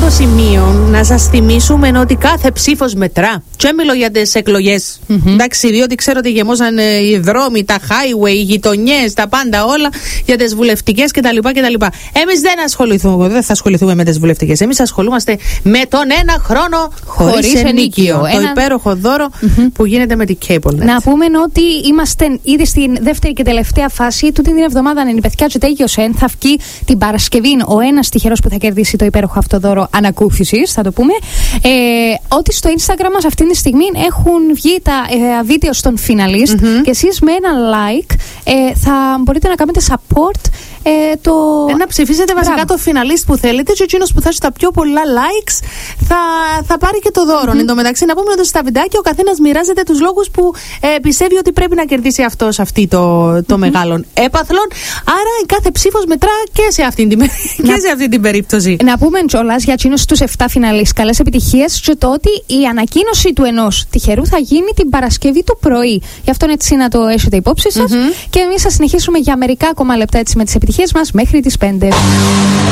σημείο να σας θυμίσουμε ότι κάθε ψήφος μετρά. Και έμιλω για τις εκλογές. Εντάξει, διότι ξέρω ότι γεμώσαν οι δρόμοι, τα highway, οι γειτονιές, τα πάντα όλα για τις βουλευτικές κτλ. Εμείς δεν θα ασχοληθούμε με τις βουλευτικές. Εμείς ασχολούμαστε με τον ένα χρόνο χωρίς ενίκιο. Το υπέροχο δώρο που γίνεται με την Cable Net. Να πούμε ότι είμαστε ήδη στην δεύτερη και τελευταία φάση. Τούτη την εβδομάδα είναι η παιδιά και τέγιωσεν. Θα βγει την Παρασκευή ο ένας τυχερός που θα κερδίσει το υπέροχο αυτό δώρο ανακούφισης, θα το πούμε. Ότι στο Instagram μας αυτή τη στιγμή έχουν βγει τα βίντεο των finalist και εσείς με ένα like θα μπορείτε να κάνετε support να ψηφίσετε βασικά το finalist που θέλετε και εκείνος που θα έχει τα πιο πολλά likes θα πάρει και το δώρο. Εν τω μεταξύ, να πούμε ότι στα βιντεάκια ο καθένας μοιράζεται τους λόγους που πιστεύει ότι πρέπει να κερδίσει αυτός αυτή το μεγάλο έπαθλον. Άρα κάθε ψήφος μετρά και σε αυτή την περίπτωση. Να πούμε κιόλας για εκείνους τους 7 finalist καλές επιτυχίες και το ότι η ανακοίνωση του ενός τυχερού θα γίνει την Παρασκευή το πρωί. Γι' αυτό έτσι να το έχετε υπόψη σας. Και εμείς θα συνεχίσουμε για μερικά ακόμα λεπτά έτσι με τις επιτυχίες μας μέχρι τις 5.